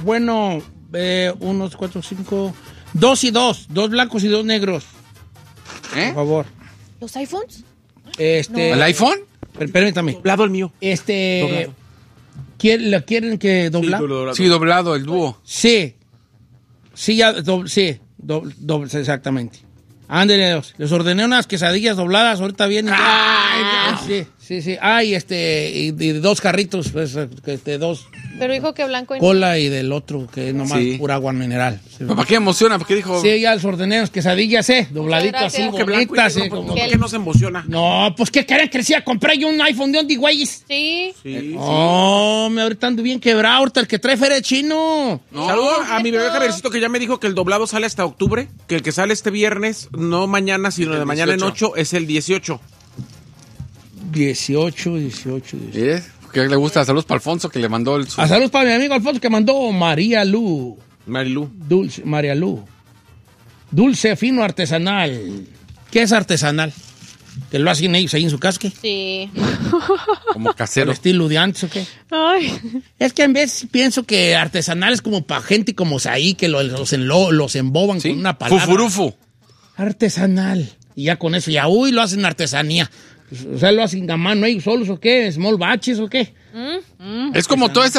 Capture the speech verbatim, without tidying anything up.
bueno, eh, unos cuatro, cinco, dos y dos, dos blancos y dos negros. ¿Eh? Por favor. ¿Los iPhones? Este, ¿El iPhone? per- Permítame. Doblado el mío. Este, Doblado. ¿quieren, ¿la quieren que dobla? Sí, doblado. Sí, doblado, el dúo. Sí. Sí, ya, do- sí, do- do- exactamente. Ándale, les ordené unas quesadillas dobladas, ahorita vienen. Ay, sí, sí, sí. Ay, este, y, y dos carritos, pues, este, dos, Pero dijo que blanco y cola y del otro, que es nomás Sí. pura agua mineral. Sí, ¿Para qué emociona? ¿Para qué dijo? sí, ya les ordené unas quesadillas, eh, dobladitas así, gracias. Que blanco y bonitas, negro, eh, ¿por como- qué que no se emociona? No, pues, ¿qué quieren que decía? Compré yo un iPhone de Ondi, güeyes. Sí. Sí. No, me ahorita ando bien quebrado, ahorita el que trae feria es chino. No. Saludos a mi bebé Javiercito, que ya me dijo que el doblado sale hasta octubre, que el que sale este viernes, no mañana, sino El de mañana en dieciocho. ocho, es el dieciocho. dieciocho, dieciocho, dieciocho. ¿Eh? ¿Qué le gusta? Saludos para Alfonso, que le mandó el... su- A salud para mi amigo Alfonso que mandó María Lu. Marilu. Dulce, María Lu. Dulce fino artesanal. ¿Qué es artesanal? ¿Que lo hacen ellos ahí en su casque? Sí. Como ¿El casero. estilo de antes o qué? Ay. Es que en vez pienso que artesanal es como para gente como ahí que lo- los, enlo- los emboban ¿Sí? con una palabra. Fufurufu. Artesanal. Y ya con eso, ya, uy, lo hacen artesanía. Pues, o sea, lo hacen a mano ellos solos o qué, small batches o qué. Es como toda esa